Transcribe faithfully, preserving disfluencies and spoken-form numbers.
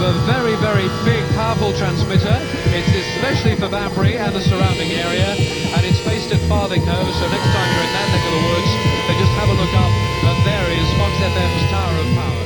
a very, very big, powerful transmitter. It's especially for Banbury and the surrounding area, and it's based at Farthinghoe, so next time you're in that neck of the woods, then just have a look up, and there is Fox F M's Tower of Power.